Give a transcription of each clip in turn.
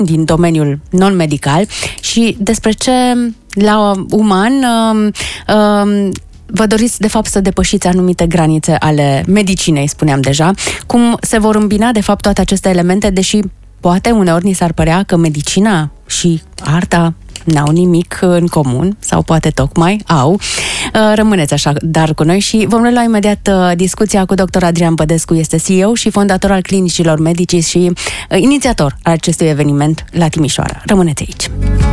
din domeniul non-medical și despre ce la uman vă doriți de fapt să depășiți anumite granițe ale medicinei, spuneam deja, cum se vor îmbina de fapt toate aceste elemente, deși poate uneori ni s-ar părea că medicina și arta n-au nimic în comun, sau poate tocmai au. Rămâneți așa, dar cu noi și vom relua imediat discuția cu dr. Adrian Bădescu, este CEO și fondator al Clinicilor Medicis și inițiator al acestui eveniment la Timișoara. Rămâneți aici!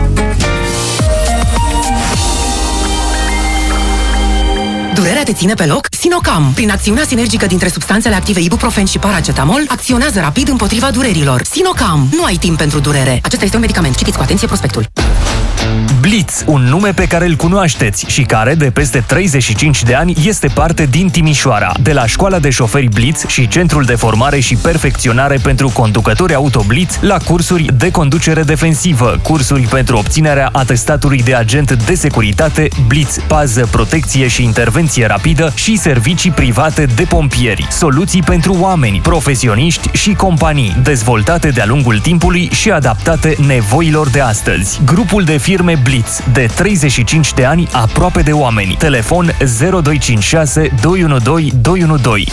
Durerea te ține pe loc? Sinocam, prin acțiunea sinergică dintre substanțele active ibuprofen și paracetamol, acționează rapid împotriva durerilor. Sinocam, nu ai timp pentru durere. Acesta este un medicament. Citiți cu atenție prospectul. Blitz, un nume pe care îl cunoașteți și care, de peste 35 de ani, este parte din Timișoara. De la Școala de Șoferi Blitz și Centrul de Formare și Perfecționare pentru Conducători Auto Blitz, la cursuri de conducere defensivă, cursuri pentru obținerea atestatului de agent de securitate, Blitz, pază, protecție și intervenție rapidă și servicii private de pompieri. Soluții pentru oameni, profesioniști și companii, dezvoltate de-a lungul timpului și adaptate nevoilor de astăzi. Grupul de firme Blitz, de 35 de ani, aproape de oameni. Telefon 0256 212 212.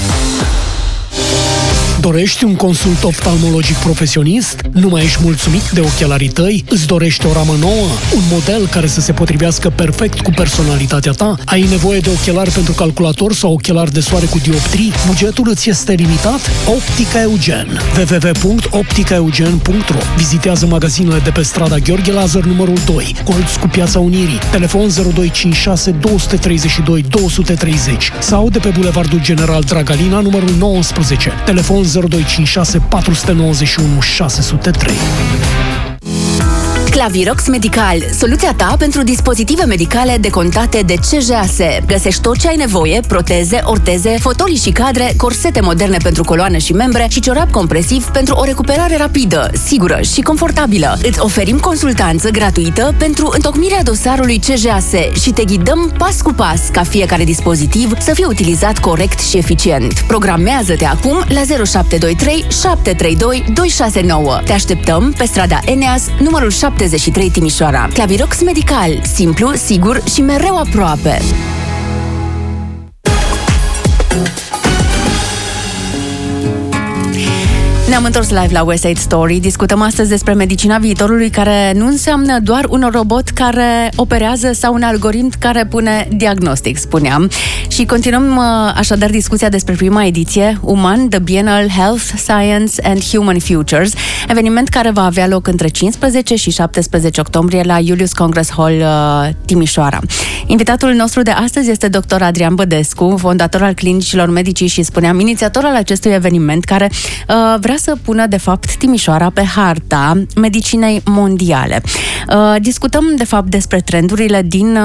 Dorești un consult oftalmologic profesionist? Nu mai ești mulțumit de ochelarii tăi? Îți dorești o ramă nouă? Un model care să se potrivească perfect cu personalitatea ta? Ai nevoie de ochelari pentru calculator sau ochelari de soare cu dioptrii? Bugetul îți este limitat? Optica Eugen. www.opticaeugen.ro. Vizitează magazinele de pe strada Gheorghe Lazar numărul 2, colț cu Piața Unirii. Telefon 0256 232 230 sau de pe Bulevardul General Dragalina numărul 19. Telefon 0256 491 603. Clavirox Medical, soluția ta pentru dispozitive medicale decontate de CJAS. Găsești tot ce ai nevoie: proteze, orteze, fotolii și cadre, corsete moderne pentru coloană și membre și ciorap compresiv pentru o recuperare rapidă, sigură și confortabilă. Îți oferim consultanță gratuită pentru întocmirea dosarului CJAS și te ghidăm pas cu pas ca fiecare dispozitiv să fie utilizat corect și eficient. Programează-te acum la 0723 732 269. Te așteptăm pe strada Eneas, numărul 73 Timișoara. Clavirox Medical, simplu, sigur și mereu aproape. Ne-am întors live la West Side Story. Discutăm astăzi despre medicina viitorului, care nu înseamnă doar un robot care operează sau un algoritm care pune diagnostic, spuneam. Și continuăm așadar discuția despre prima ediție, UMAN, The Biennial Health, Science and Human Futures, eveniment care va avea loc între 15 și 17 octombrie la Julius Congress Hall, Timișoara. Invitatul nostru de astăzi este dr. Adrian Bădescu, fondator al Clinicilor Medicis și, spuneam, inițiator al acestui eveniment care vrea să pună, de fapt, Timișoara pe harta medicinei mondiale. Discutăm, de fapt, despre trendurile din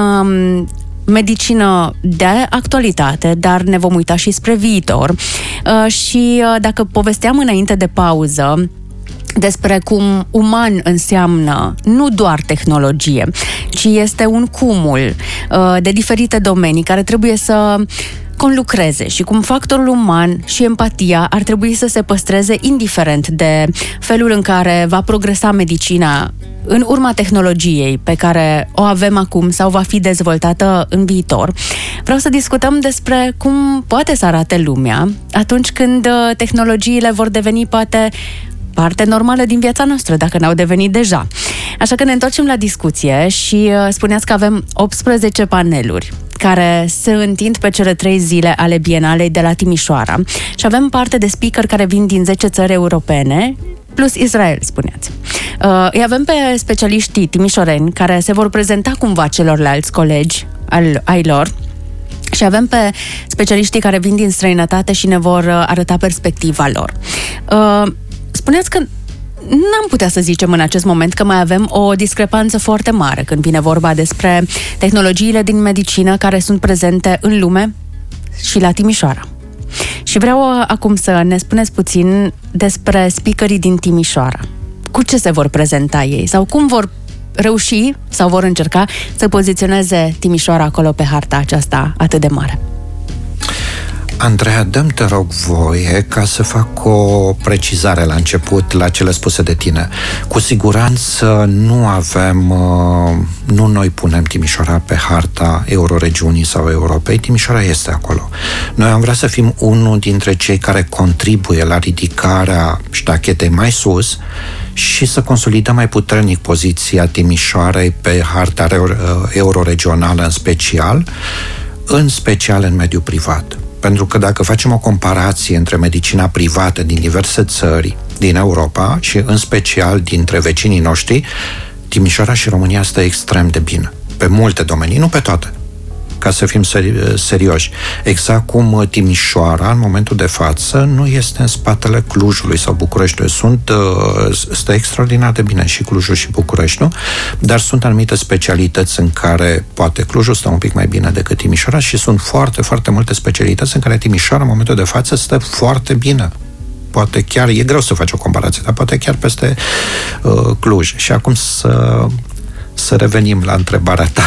medicină de actualitate, dar ne vom uita și spre viitor. Și dacă povesteam înainte de pauză despre cum uman înseamnă nu doar tehnologie, ci este un cumul de diferite domenii care trebuie să conlucreze și cum factorul uman și empatia ar trebui să se păstreze indiferent de felul în care va progresa medicina în urma tehnologiei pe care o avem acum sau va fi dezvoltată în viitor. Vreau să discutăm despre cum poate să arate lumea atunci când tehnologiile vor deveni poate parte normală din viața noastră, dacă n-au devenit deja. Așa că ne întoarcem la discuție și spuneați că avem 18 paneluri care se întind pe cele 3 zile ale Bienalei de la Timișoara și avem parte de speaker care vin din 10 țări europene plus Israel, spuneați. Îi avem pe specialiștii timișoreni care se vor prezenta cumva celorlalți colegi ai lor și avem pe specialiștii care vin din străinătate și ne vor arăta perspectiva lor. Spuneați că n-am putea să zicem în acest moment că mai avem o discrepanță foarte mare când vine vorba despre tehnologiile din medicină care sunt prezente în lume și la Timișoara. Și vreau acum să ne spuneți puțin despre speakerii din Timișoara. Cu ce se vor prezenta ei? Sau cum vor reuși sau vor încerca să poziționeze Timișoara acolo pe harta aceasta atât de mare? Andreea, dă-mi, te rog, voie ca să fac o precizare la început la cele spuse de tine. Cu siguranță nu avem, nu noi punem Timișoara pe harta euroregiunii sau Europei. Timișoara este acolo. Noi am vrea să fim unul dintre cei care contribuie la ridicarea ștachetei mai sus și să consolidăm mai puternic poziția Timișoarei pe harta euroregională în special în mediul privat. Pentru că dacă facem o comparație între medicina privată din diverse țări din Europa și în special dintre vecinii noștri, Timișoara și România stă extrem de bine. Pe multe domenii, nu pe toate. Ca să fim serioși. Exact cum Timișoara, în momentul de față, nu este în spatele Clujului sau Bucureștiului. Stă extraordinar de bine și Clujul și Bucureștiul, dar sunt anumite specialități în care poate Clujul stă un pic mai bine decât Timișoara și sunt foarte, foarte multe specialități în care Timișoara, în momentul de față, stă foarte bine. Poate chiar, e greu să faci o comparație, dar poate chiar peste Cluj. Și acum să revenim la întrebarea ta.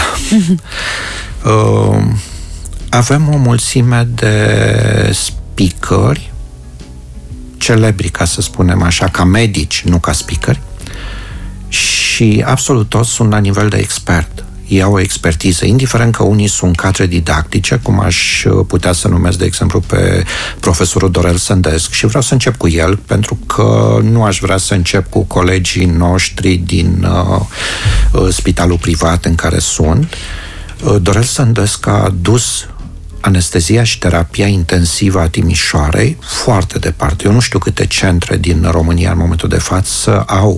Avem o mulțime de speakeri celebri, ca să spunem așa, ca medici, nu ca speakeri, și absolut toți sunt la nivel de expert. Ei au o expertiză, indiferent că unii sunt cadre didactice, cum aș putea să numesc, de exemplu, pe profesorul Dorel Sândesc, și vreau să încep cu el, pentru că nu aș vrea să încep cu colegii noștri din spitalul privat în care sunt. Dorel Sândesc a dus anestezia și terapia intensivă a Timișoarei foarte departe. Eu nu știu câte centre din România în momentul de față au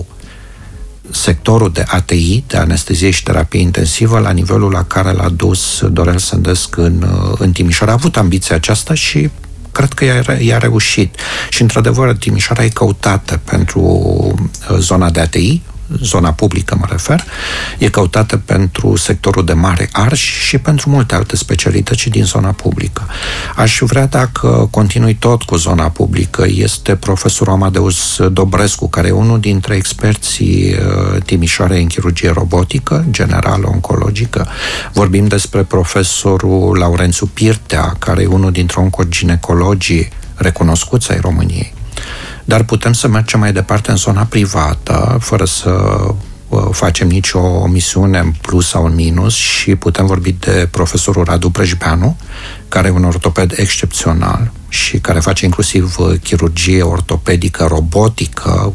sectorul de ATI, de anestezie și terapie intensivă, la nivelul la care l-a dus Dorel Sândesc în Timișoara. A avut ambiția aceasta și cred că i-a reușit. Și, într-adevăr, Timișoara e căutată pentru zona de ATI, zona publică mă refer, e căutată pentru sectorul de mare arș și pentru multe alte specialități din zona publică. Aș vrea, dacă continui tot cu zona publică, este profesorul Amadeus Dobrescu, care e unul dintre experții Timișoarei în chirurgie robotică, generală oncologică. Vorbim despre profesorul Laurențiu Pirtea, care e unul dintre oncoginecologii recunoscuți ai României. Dar putem să mergem mai departe în zona privată, fără să facem nicio omisiune în plus sau în minus, și putem vorbi de profesorul Radu Prăjbeanu, care e un ortoped excepțional și care face inclusiv chirurgie ortopedică robotică,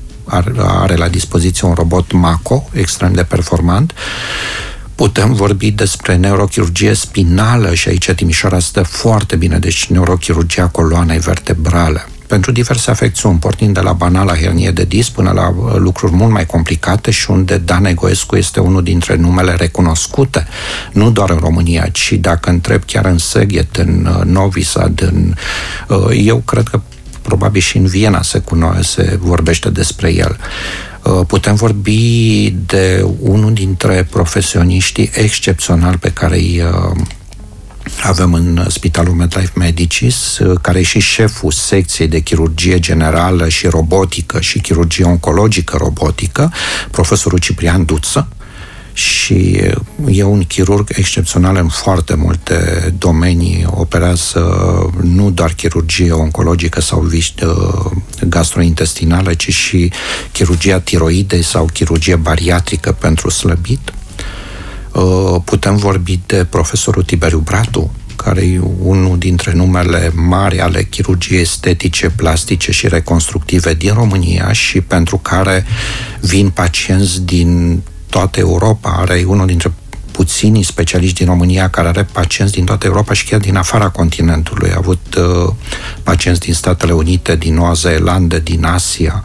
are la dispoziție un robot Mako, extrem de performant. Putem vorbi despre neurochirurgie spinală și aici Timișoara stă foarte bine, deci neurochirurgia coloanei vertebrale, pentru diverse afecțiuni, pornind de la banala hernie de disc până la lucruri mult mai complicate și unde Dan Egoescu este unul dintre numele recunoscute, nu doar în România, ci dacă întreb chiar în Szeged, în Novi Sad, eu cred că probabil și în Viena se vorbește despre el. Putem vorbi de unul dintre profesioniștii excepționali pe care îi avem în Spitalul MedLife Medicis, care e și șeful secției de chirurgie generală și robotică și chirurgie oncologică robotică, profesorul Ciprian Duță, și e un chirurg excepțional în foarte multe domenii, operează nu doar chirurgie oncologică sau gastrointestinală, ci și chirurgia tiroidei sau chirurgie bariatrică pentru slăbit. Putem vorbi de profesorul Tiberiu Bratu, care e unul dintre numele mari ale chirurgiei estetice, plastice și reconstructive din România și pentru care vin pacienți din toată Europa. Are unul dintre puținii specialiști din România care are pacienți din toată Europa și chiar din afara continentului. A avut pacienți din Statele Unite, din Noua Zeelandă, din Asia.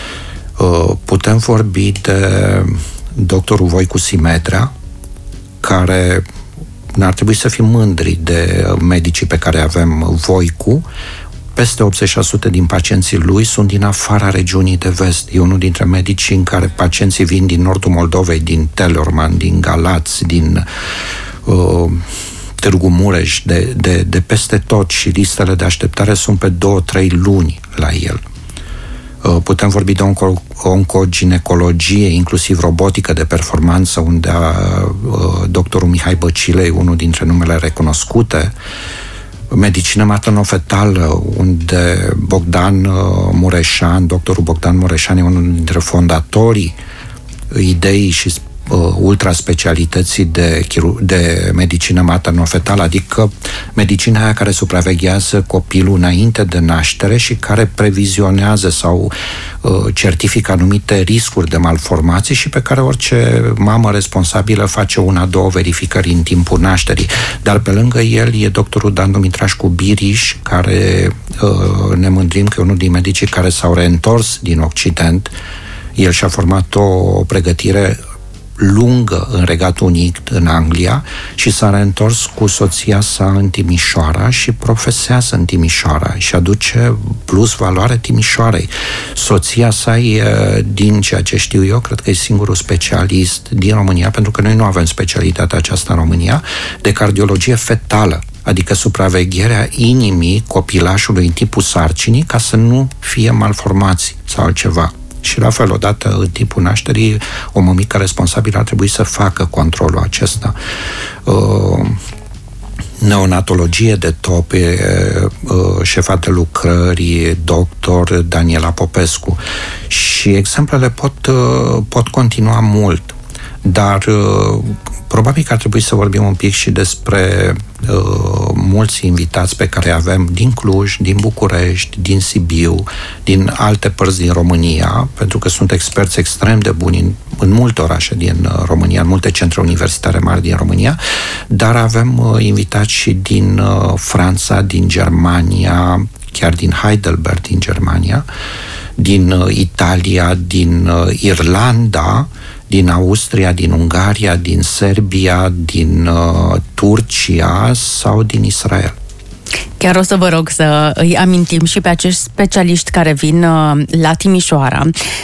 Putem vorbi de doctorul Voicu Simedrea, care n-ar trebui să fim mândri de medicii pe care avem. Voicu, peste 80% din pacienții lui sunt din afara regiunii de vest. E unul dintre medicii în care pacienții vin din nordul Moldovei, din Telorman, din Galați, din Târgu Mureș, de peste tot, și listele de așteptare sunt pe 2-3 luni la el. Putem vorbi de oncoginecologie, inclusiv robotică de performanță, unde doctorul Mihai Băcile e unul dintre numele recunoscute. medicină materno-fetală, unde doctorul Bogdan Mureșan e unul dintre fondatorii ideii și ultraspecialității de medicină materno-fetală, adică medicina aia care supraveghează copilul înainte de naștere și care previzionează sau certifică anumite riscuri de malformații și pe care orice mamă responsabilă face 1-2 verificări în timpul nașterii. Dar pe lângă el e doctorul Dan Dumitrașcu Biriș, care ne mândrim că e unul din medicii care s-au reîntors din Occident. El și-a format o pregătire lungă în Regatul Unit, în Anglia, și s-a reîntors cu soția sa în Timișoara și profesează în Timișoara și aduce plus valoare Timișoarei. Soția sa e, din ceea ce știu eu, cred că e singurul specialist din România, pentru că noi nu avem specialitatea aceasta în România, de cardiologie fetală, adică supravegherea inimii copilașului în timpul sarcinii ca să nu fie malformații sau altceva. Și la fel, odată în timpul nașterii, o mămică responsabilă ar trebui să facă controlul acesta. Neonatologie de top, șefa de lucrări, doctor Daniela Popescu. Și exemplele pot continua mult, dar probabil că ar trebui să vorbim un pic și despre mulți invitați pe care avem din Cluj, din București, din Sibiu, din alte părți din România, pentru că sunt experți extrem de buni în multe orașe din România, în multe centre universitare mari din România, dar avem invitați și din Franța, din Germania, chiar din Heidelberg, din Germania, din Italia, din Irlanda, din Austria, din Ungaria, din Serbia, din Turcia sau din Israel. Chiar o să vă rog să îi amintim și pe acești specialiști care vin la Timișoara.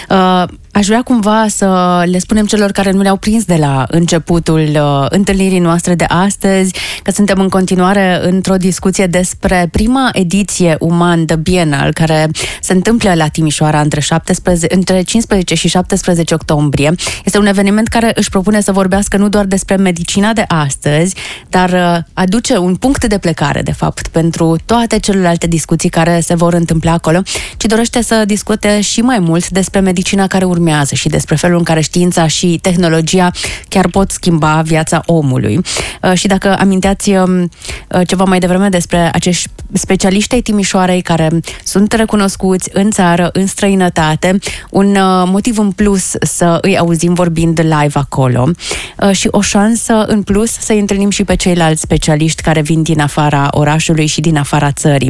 Aș vrea cumva să le spunem celor care nu le-au prins de la începutul întâlnirii noastre de astăzi, că suntem în continuare într-o discuție despre prima ediție Uman de Bienal, care se întâmplă la Timișoara între 15 și 17 octombrie. Este un eveniment care își propune să vorbească nu doar despre medicina de astăzi, dar aduce un punct de plecare, de fapt, pentru toate celelalte discuții care se vor întâmpla acolo, ci dorește să discute și mai mult despre medicina care urmează și despre felul în care știința și tehnologia chiar pot schimba viața omului. Și dacă aminteați ceva mai devreme despre acești specialiști ai Timișoarei care sunt recunoscuți în țară, în străinătate, un motiv în plus să îi auzim vorbind live acolo și o șansă în plus să-i întâlnim și pe ceilalți specialiști care vin din afara orașului și din afara țării.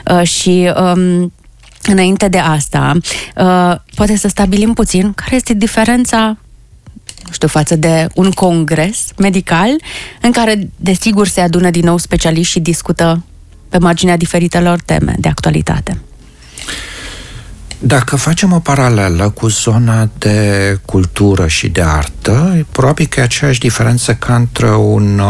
Și înainte de asta, poate să stabilim puțin care este diferența, nu știu, față de un congres medical în care, desigur, se adună din nou specialiști și discută pe marginea diferitelor teme de actualitate. Dacă facem o paralelă cu zona de cultură și de artă, probabil că e aceeași diferență ca între un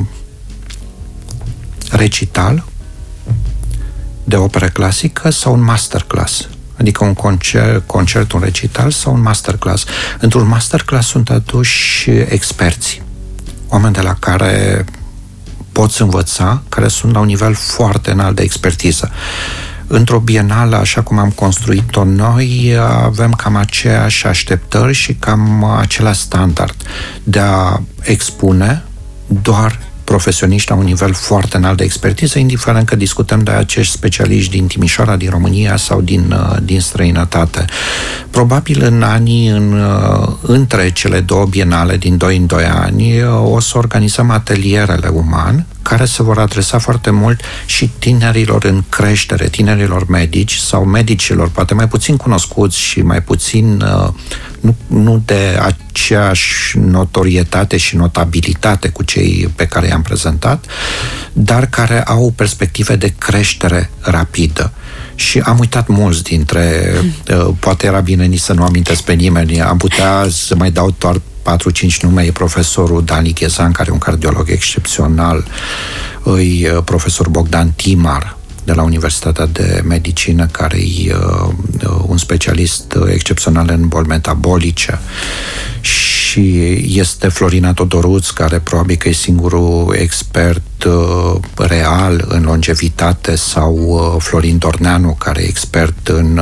recital de operă clasică sau un masterclass. Adică un concert, un recital sau un masterclass. Într-un masterclass sunt aduși experți, oameni de la care poți învăța, care sunt la un nivel foarte înalt de expertiză. Într-o bienală, așa cum am construit-o noi, avem cam aceeași așteptări și cam același standard de a expune doar profesioniști la un nivel foarte înalt de expertiză, indiferent că discutăm de acești specialiști din Timișoara, din România sau din străinătate. Probabil în anii între cele două bienale, din 2 în 2 ani, o să organizăm atelierele Uman, care se vor adresa foarte mult și tinerilor în creștere, tinerilor medici sau medicilor poate mai puțin cunoscuți și mai puțin nu de aceeași notorietate și notabilitate cu cei pe care i-am prezentat, dar care au perspective de creștere rapidă. Și am uitat mulți dintre, poate era bine nici să nu amintesc pe nimeni, am putea să mai dau doar 4-5 nume. E profesorul Dan Lichezan, care e un cardiolog excepțional, e profesor Bogdan Timar de la Universitatea de Medicină, care e un specialist excepțional în boli metabolice, și și este Florina Todoruț, care probabil că e singurul expert real în longevitate, sau Florin Dorneanu, care e expert în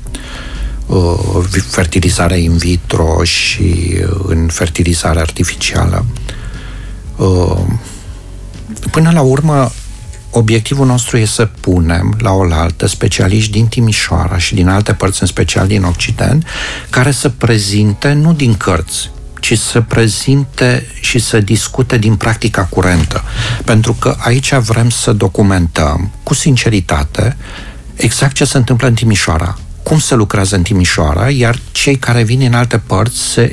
fertilizare in vitro și în fertilizare artificială. Până la urmă, obiectivul nostru este să punem la oaltă specialiști din Timișoara și din alte părți, în special din Occident, care să prezinte nu din cărți, ci să prezinte și să discute din practica curentă. Pentru că aici vrem să documentăm cu sinceritate exact ce se întâmplă în Timișoara, cum se lucrează în Timișoara, iar cei care vin în alte părți să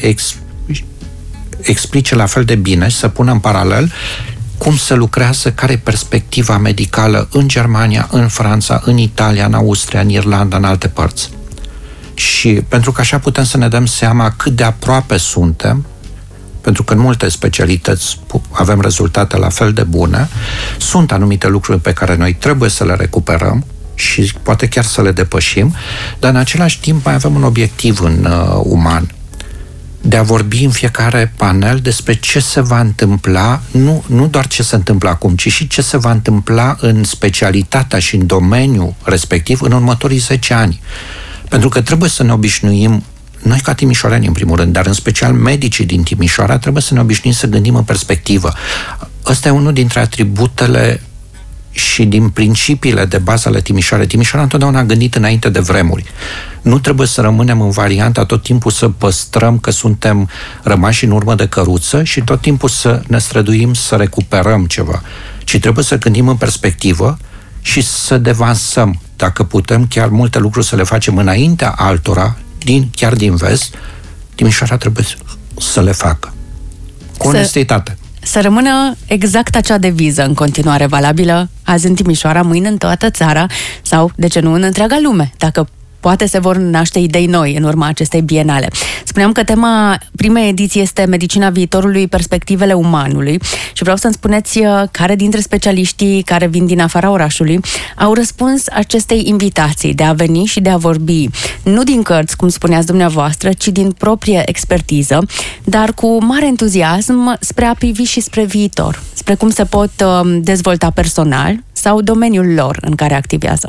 explice la fel de bine și să pună în paralel cum se lucrează, care e perspectiva medicală în Germania, în Franța, în Italia, în Austria, în Irlanda, în alte părți. Și pentru că așa putem să ne dăm seama cât de aproape suntem, pentru că în multe specialități avem rezultate la fel de bune, sunt anumite lucruri pe care noi trebuie să le recuperăm și poate chiar să le depășim, dar în același timp mai avem un obiectiv în uman, de a vorbi în fiecare panel despre ce se va întâmpla, nu doar ce se întâmplă acum, ci și ce se va întâmpla în specialitatea și în domeniul respectiv în următorii 10 ani. Pentru că trebuie să ne obișnuim, noi ca timișoreni în primul rând, dar în special medicii din Timișoara, trebuie să ne obișnuim să gândim în perspectivă. Ăsta e unul dintre atributele și din principiile de bază ale Timișoarei. Timișoara întotdeauna a gândit înainte de vremuri. Nu trebuie să rămânem în varianta tot timpul să păstrăm că suntem rămași în urmă de căruță și tot timpul să ne străduim să recuperăm ceva. Ci trebuie să gândim în perspectivă și să devansăm. Dacă putem chiar multe lucruri să le facem înaintea altora, chiar din vest, Timișoara trebuie să le facă. Cu onestitate. Să rămână exact acea deviză în continuare valabilă azi în Timișoara, mâine în toată țara sau, de ce nu, în întreaga lume, dacă poate se vor naște idei noi în urma acestei bienale. Spuneam că tema primei ediții este Medicina viitorului, perspectivele umanului și vreau să-mi spuneți care dintre specialiștii care vin din afara orașului au răspuns acestei invitații de a veni și de a vorbi, nu din cărți, cum spuneați dumneavoastră, ci din proprie expertiză, dar cu mare entuziasm spre a privi și spre viitor, spre cum se pot dezvolta personal sau domeniul lor în care activează.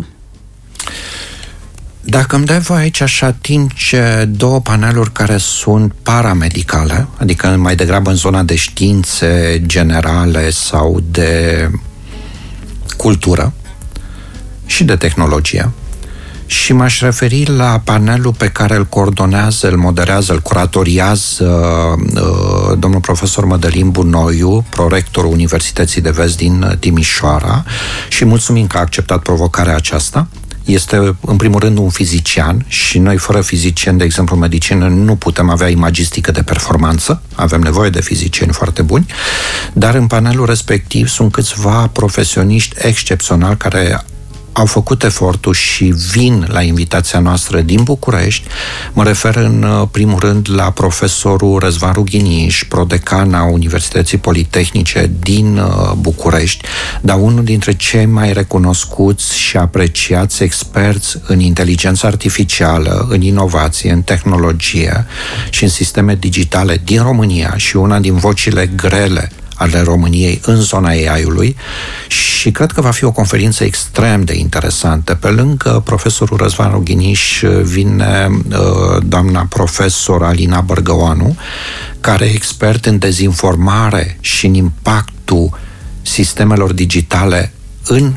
Dacă îmi dai voi aici, aș atinge două paneluri care sunt paramedicale, adică mai degrabă în zona de științe generale sau de cultură și de tehnologie. Și m-aș referi la panelul pe care îl coordonează, îl moderează, îl curatoriază domnul profesor Mădălin Bunoiu, prorectorul Universității de Vest din Timișoara, și mulțumim că a acceptat provocarea aceasta. Este, în primul rând, un fizician și noi, fără fizicieni, de exemplu, în medicină, nu putem avea imagistică de performanță. Avem nevoie de fizicieni foarte buni, dar în panelul respectiv sunt câțiva profesioniști excepționali care au făcut efortul și vin la invitația noastră din București. Mă refer în primul rând la profesorul Răzvan Rughiniș, prodecan a Universității Politehnice din București, dar unul dintre cei mai recunoscuți și apreciați experți în inteligență artificială, în inovație, în tehnologie și în sisteme digitale din România și una din vocile grele ale României în zona AI-ului, și cred că va fi o conferință extrem de interesantă. Pe lângă profesorul Răzvan Rughiniș vine doamna profesor Alina Bărgăoanu, care e expert în dezinformare și în impactul sistemelor digitale în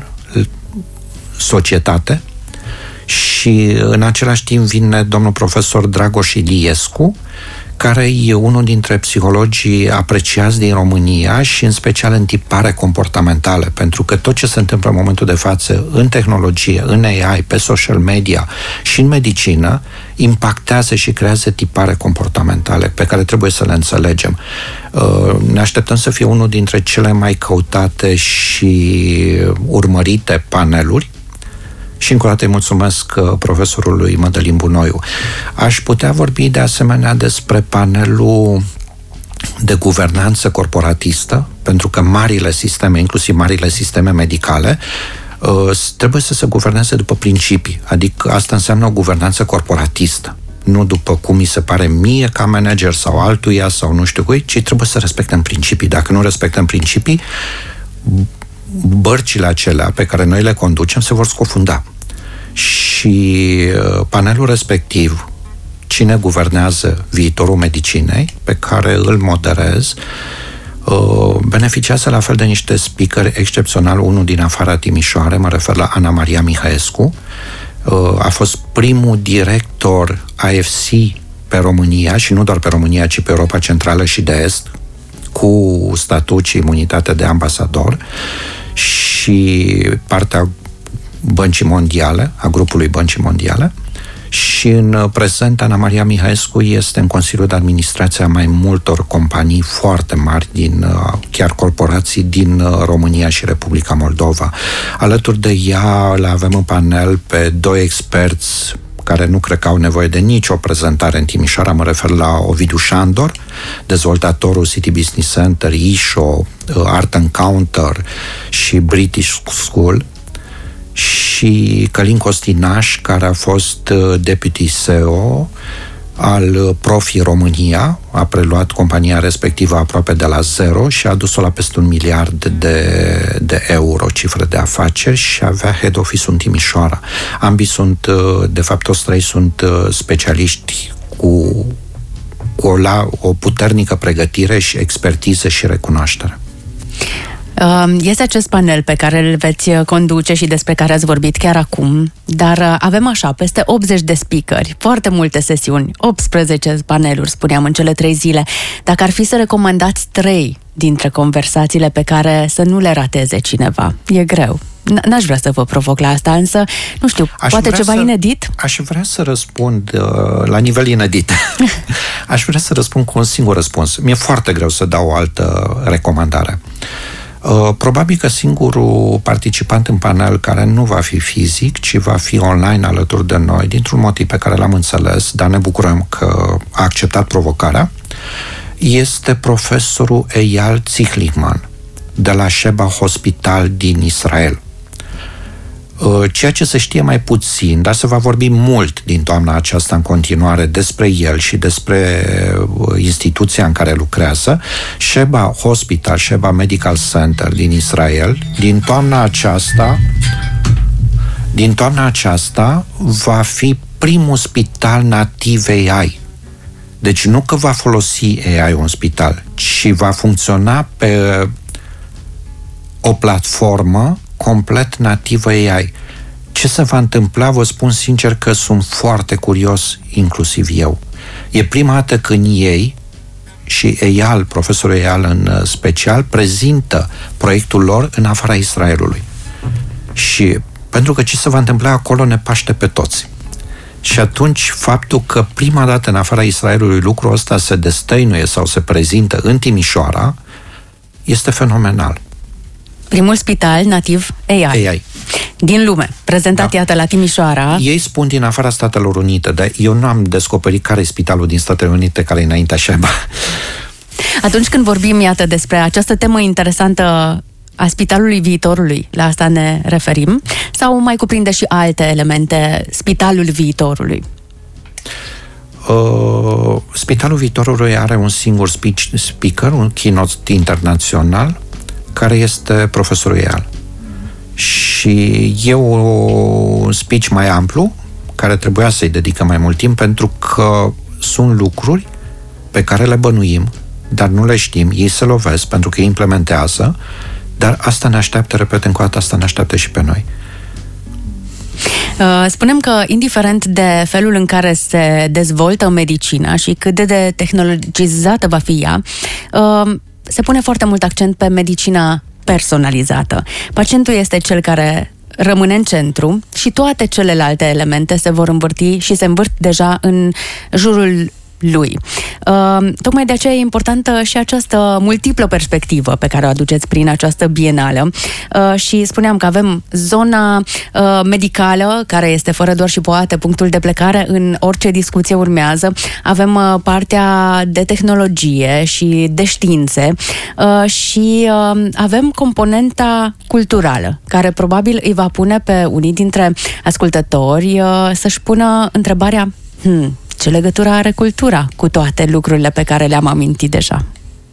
societate, și în același timp vine domnul profesor Dragoș Iliescu, care e unul dintre psihologii apreciați din România și în special în tipare comportamentală, pentru că tot ce se întâmplă în momentul de față în tehnologie, în AI, pe social media și în medicină, impactează și creează tipare comportamentale pe care trebuie să le înțelegem. Ne așteptăm să fie unul dintre cele mai căutate și urmărite paneluri. Și încă o dată îi mulțumesc profesorului Mădălin Bunoiu. Aș putea vorbi de asemenea despre panelul de guvernanță corporatistă, pentru că marile sisteme, inclusiv marile sisteme medicale, trebuie să se guverneze după principii. Adică asta înseamnă o guvernanță corporatistă. nu după cum mi se pare mie ca manager sau altuia sau nu știu cui, ci trebuie să respectăm principii. Dacă nu respectăm principii, bărcile acelea pe care noi le conducem se vor scufunda. Și panelul respectiv, cine guvernează viitorul medicinei, pe care îl moderez, beneficiază la fel de niște speakeri excepționali, unul din afara Timișoare, mă refer la Ana Maria Mihaescu, a fost primul director AFC pe România, și nu doar pe România, ci pe Europa Centrală și de Est, cu statut și imunitate de ambasador, și partea Băncii Mondiale, a grupului Băncii Mondiale, și în prezent Ana Maria Mihaescu este în Consiliul de Administrație a mai multor companii foarte mari, chiar corporații din România și Republica Moldova. Alături de ea le avem în panel pe 2 experți care nu cred că au nevoie de nicio prezentare în Timișoara, mă refer la Ovidiu Șandor, dezvoltatorul City Business Center, ISHO, Art Encounter și British School, și Călin Costinaș, care a fost deputy CEO al Profi România, a preluat compania respectivă aproape de la zero și a dus-o la peste 1 miliard de euro cifră de afaceri și avea head office-ul în Timișoara. Ambii sunt, de fapt toți 3 sunt specialiști cu o puternică pregătire și expertiză și recunoaștere. Este acest panel pe care îl veți conduce și despre care ați vorbit chiar acum, dar avem așa, peste 80 de speakeri, foarte multe sesiuni, 18 paneluri, spuneam, în cele 3 zile. Dacă ar fi să recomandați 3 dintre conversațiile pe care să nu le rateze cineva, e greu. N-aș vrea să vă provoc la asta, însă, nu știu, poate ceva inedit? Aș vrea să răspund la nivel inedit. Aș vrea să răspund cu un singur răspuns. Mi-e foarte greu să dau o altă recomandare. Probabil că singurul participant în panel care nu va fi fizic, ci va fi online alături de noi, dintr-un motiv pe care l-am înțeles, dar ne bucurăm că a acceptat provocarea, este profesorul Eyal Zichliman de la Sheba Hospital din Israel. Ceea ce se știe mai puțin, dar se va vorbi mult din toamna aceasta în continuare despre el și despre instituția în care lucrează, Sheba Hospital, Sheba Medical Center din Israel, din toamna aceasta va fi primul spital nativ AI. Deci nu că va folosi AI un spital, ci va funcționa pe o platformă complet nativă AI. Ce se va întâmpla, vă spun sincer că sunt foarte curios, inclusiv eu. E prima dată când ei și Eyal, profesorul Eyal în special, prezintă proiectul lor în afara Israelului. Și pentru că ce se va întâmpla acolo ne paște pe toți. Și atunci faptul că prima dată în afara Israelului lucrul ăsta se destăinuie sau se prezintă în Timișoara este fenomenal. Primul spital nativ AI. Din lume, prezentat, iată, la Timișoara. Ei spun din afara Statelor Unite, dar eu nu am descoperit care e spitalul din Statele Unite care e înaintea Sheba. Atunci când vorbim, iată, despre această temă interesantă a spitalului viitorului, la asta ne referim, sau mai cuprinde și alte elemente spitalul viitorului? Spitalul viitorului are un singur speaker, un keynote internațional, care este profesorul Eyal. Și e un speech mai amplu, care trebuia să-i dedică mai mult timp, pentru că sunt lucruri pe care le bănuim, dar nu le știm, ei se lovesc pentru că îi implementează, dar asta ne așteaptă, repet încă o dată, asta ne așteaptă și pe noi. Spunem că, indiferent de felul în care se dezvoltă medicina și cât de tehnologizată va fi ea, se pune foarte mult accent pe medicina personalizată. Pacientul este cel care rămâne în centru și toate celelalte elemente se vor învârti și se învârt deja în jurul lui. Tocmai de aceea e importantă și această multiplă perspectivă pe care o aduceți prin această bienală și spuneam că avem zona medicală, care este fără doar și poate punctul de plecare în orice discuție urmează. Avem partea de tehnologie și de științe și avem componenta culturală, care probabil îi va pune pe unii dintre ascultători să-și pună întrebarea ce legătură are cultura cu toate lucrurile pe care le-am amintit deja?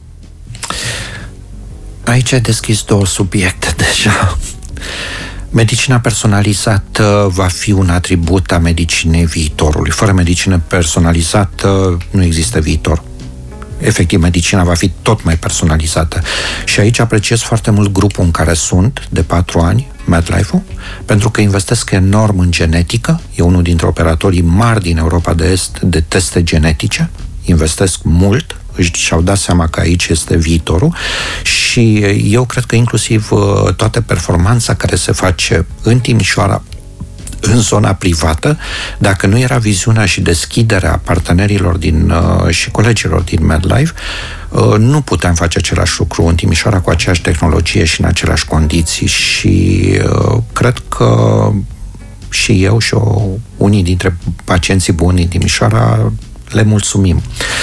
Aici ai deschis două subiecte deja. Medicina personalizată va fi un atribut a medicinei viitorului. Fără medicină personalizată nu există viitor. Efectiv, medicina va fi tot mai personalizată. Și aici apreciez foarte mult grupul în care sunt, de 4 ani, MedLife-ul, pentru că investesc enorm în genetică. E unul dintre operatorii mari din Europa de Est de teste genetice. Investesc mult, și-au dat seama că aici este viitorul și eu cred că inclusiv toată performanța care se face în Timișoara, în zona privată, dacă nu era viziunea și deschiderea partenerilor și colegilor din MedLife, nu puteam face același lucru în Timișoara cu aceeași tehnologie și în aceleași condiții și cred că și eu și unii dintre pacienții buni din Timișoara le mulțumim.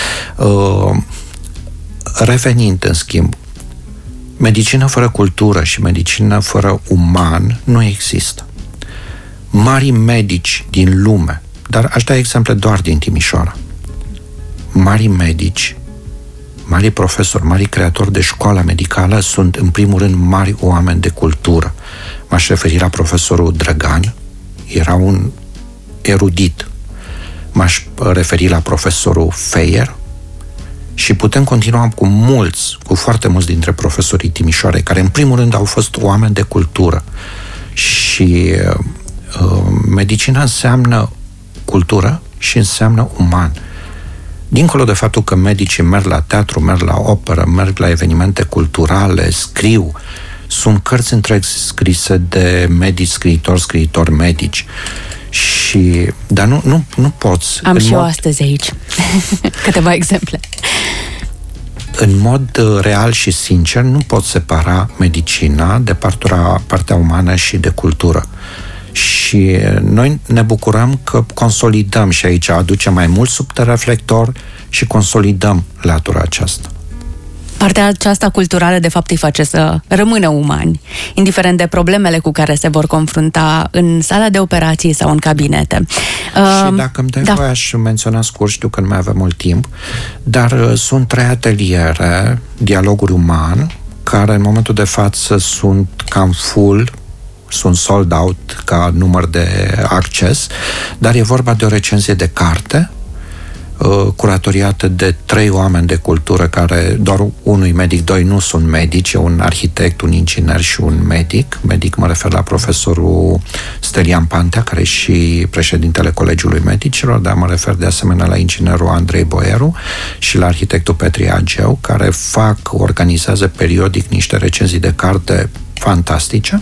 Revenind, în schimb, medicină fără cultură și medicină fără uman nu există. Marii medici din lume, dar aș da exemple doar din Timișoara, marii medici, marii profesori, marii creatori de școală medicală sunt, în primul rând, mari oameni de cultură. M-aș referi la profesorul Drăgan, era un erudit. M-aș referi la profesorul Feier și putem continua cu foarte mulți dintre profesorii Timișoarei, care în primul rând au fost oameni de cultură. Și medicina înseamnă cultură și înseamnă uman. Dincolo de faptul că medicii merg la teatru, merg la operă, merg la evenimente culturale, scriu, sunt cărți întregi scrise de medici, scriitori medici. Dar nu poți. Am și eu astăzi aici câteva exemple. În mod real și sincer, nu poți separa medicina de partea umană și de cultură. Și noi ne bucurăm că consolidăm și aici aducem mai mult sub reflector și consolidăm latura aceasta. Partea aceasta culturală, de fapt, îi face să rămână umani, indiferent de problemele cu care se vor confrunta în sala de operații sau în cabinete. Și dacă îmi dai voie, aș menționa scurt, știu că nu mai avem mult timp, dar sunt 3 ateliere, dialoguri uman, care în momentul de față sunt cam full, sunt sold out ca număr de acces, dar e vorba de o recenzie de carte, curatoriată de 3 oameni de cultură, care doar unui medic, 2 nu sunt medici, e un arhitect, un inginer și un medic. Medic mă refer la profesorul Stelian Pantea, care e și președintele Colegiului Medicilor, dar mă refer de asemenea la inginerul Andrei Boieru și la arhitectul Petri Ageu, care organizează periodic niște recenzii de carte fantastice.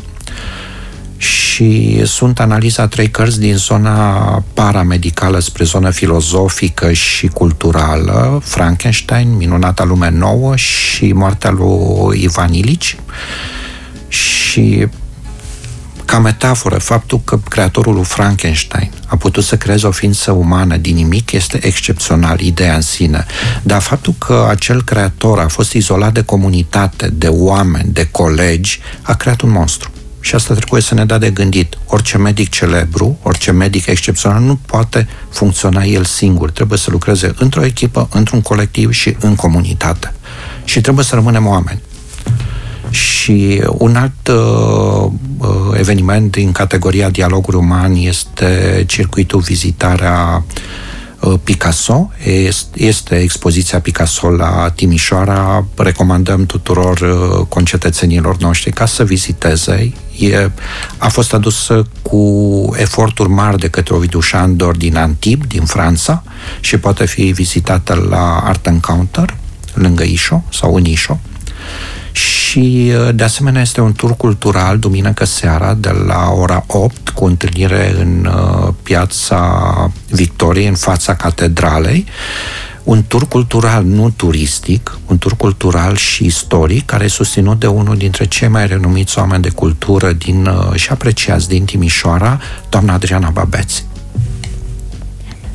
Și sunt analiza 3 cărți din zona paramedicală spre zona filozofică și culturală: Frankenstein, Minunata lume nouă și Moartea lui Ivan Ilici. Și ca metaforă, faptul că creatorul lui Frankenstein a putut să creeze o ființă umană din nimic este excepțional, ideea în sine. Dar faptul că acel creator a fost izolat de comunitate, de oameni, de colegi, a creat un monstru. Și asta trebuie să ne dea de gândit. Orice medic celebru, orice medic excepțional nu poate funcționa el singur. Trebuie să lucreze într-o echipă, într-un colectiv și în comunitate. Și trebuie să rămânem oameni. Și un alt eveniment din categoria dialoguri umani este circuitul vizitarea Picasso. Este expoziția Picasso la Timișoara. Recomandăm tuturor concetățenilor noștri ca să viziteze. A fost adusă cu eforturi mari de către Ovidiu Șandor din Antibes, din Franța, și poate fi vizitată la Art Encounter, lângă Ișo sau în Ișo. Și de asemenea este un tur cultural duminică seara de la ora 8 cu întâlnire în Piața Victoriei, în fața catedralei. Un tur cultural, nu turistic, un tur cultural și istoric, care e susținut de unul dintre cei mai renumiți oameni de cultură și apreciați din Timișoara, doamna Adriana Babeți.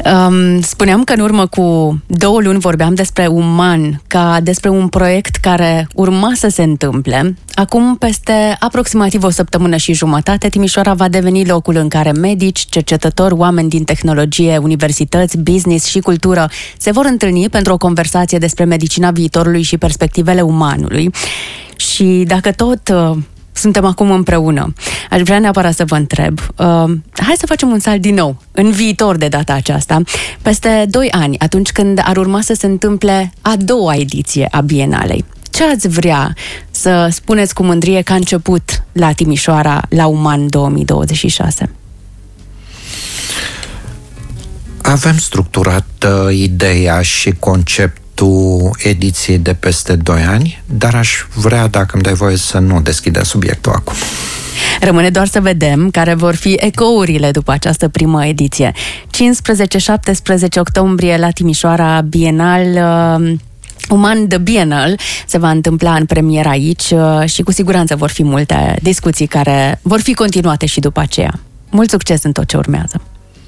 Spuneam că în urmă cu 2 luni vorbeam despre Uman, ca despre un proiect care urma să se întâmple. Acum, peste aproximativ o săptămână și jumătate, Timișoara va deveni locul în care medici, cercetători, oameni din tehnologie, universități, business și cultură se vor întâlni pentru o conversație despre medicina viitorului și perspectivele umanului. Și dacă tot suntem acum împreună, aș vrea neapărat să vă întreb, hai să facem un salt din nou, în viitor de data aceasta, peste 2 ani, atunci când ar urma să se întâmple a 2-a ediție a Bienalei. Ce ați vrea să spuneți cu mândrie că a început la Timișoara, la Uman 2026? Avem structurat ideea și conceptul ediției de peste 2 ani, dar aș vrea, dacă îmi dai voie, să nu deschidem subiectul acum. Rămâne doar să vedem care vor fi ecourile după această primă ediție. 15-17 octombrie la Timișoara, Bienal... Uman The Bienal se va întâmpla în premieră aici și cu siguranță vor fi multe discuții care vor fi continuate și după aceea. Mult succes în tot ce urmează!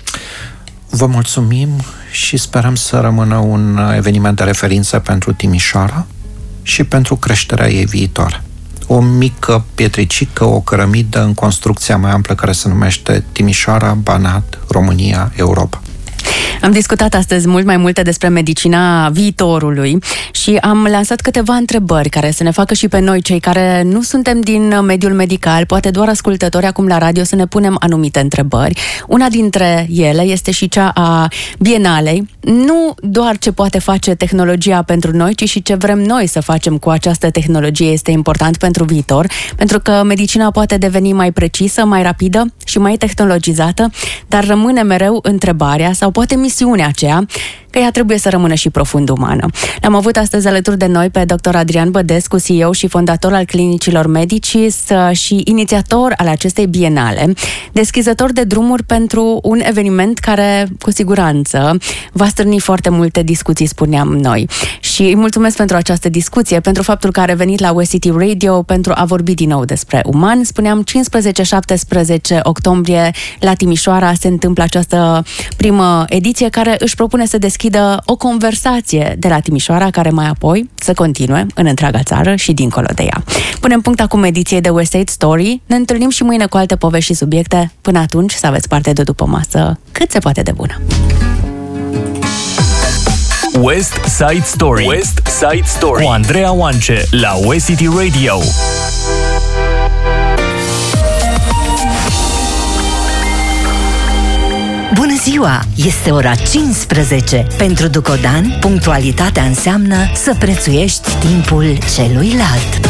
Vă mulțumim și sperăm să rămână un eveniment de referință pentru Timișoara și pentru creșterea ei viitoare. O mică pietricică, o cărămidă în construcția mai amplă care se numește Timișoara, Banat, România, Europa. Am discutat astăzi mult mai multe despre medicina viitorului și am lansat câteva întrebări care să ne facă și pe noi, cei care nu suntem din mediul medical, poate doar ascultători acum la radio, să ne punem anumite întrebări. Una dintre ele este și cea a Bienalei. Nu doar ce poate face tehnologia pentru noi, ci și ce vrem noi să facem cu această tehnologie este important pentru viitor, pentru că medicina poate deveni mai precisă, mai rapidă și mai tehnologizată, dar rămâne mereu întrebarea sau poate misiunea aceea că ea trebuie să rămână și profund umană. L-am avut astăzi alături de noi pe dr. Adrian Bădescu, CEO și fondator al Clinicilor Medicis și inițiator al acestei bienale, deschizător de drumuri pentru un eveniment care, cu siguranță, va stârni foarte multe discuții, spuneam noi. Și îi mulțumesc pentru această discuție, pentru faptul că a revenit la West City Radio pentru a vorbi din nou despre Uman. Spuneam, 15-17 octombrie la Timișoara se întâmplă această primă ediție care își propune să deschidă o conversație de la Timișoara, care mai apoi să continue în întreaga țară și dincolo de ea. Punem punct acum ediției de West Side Story. Ne întâlnim și mâine cu alte povești și subiecte. Până atunci, să aveți parte de după masă cât se poate de bună. West Side Story. West Side Story cu Andreea Oance la West City Radio. Bună ziua! Este ora 15. Pentru Ducodan, punctualitatea înseamnă să prețuiești timpul celuilalt.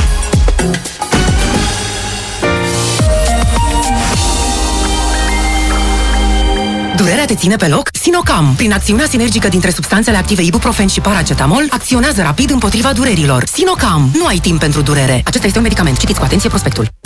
Durerea te ține pe loc? Sinocam, prin acțiunea sinergică dintre substanțele active ibuprofen și paracetamol, acționează rapid împotriva durerilor. Sinocam, nu ai timp pentru durere. Acesta este un medicament. Citiți cu atenție prospectul.